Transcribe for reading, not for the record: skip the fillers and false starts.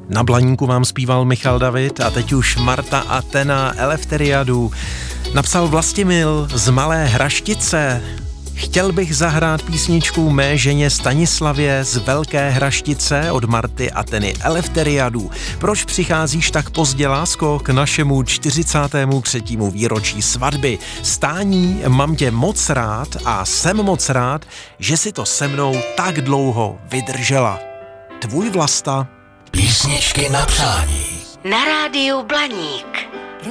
Na Blaníku vám zpíval Michal David a teď už Marta Athena Eleftheriadu. Napsal Vlastimil z Malé Hraštice. Chtěl bych zahrát písničku mé ženě Stanislavě z Velké Hraštice od Marty Atheny Eleftheriadu. Proč přicházíš tak pozdě, lásko, k našemu 43. výročí svatby? Stání, mám tě moc rád a jsem moc rád, že si to se mnou tak dlouho vydržela. Tvůj Vlasta. Písničky na přání. Na rádiu Blaník.